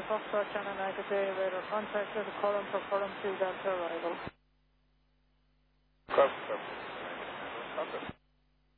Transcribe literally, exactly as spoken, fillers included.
Foxtrot, Channel negative, radar contacted, column for column two Delta arrival.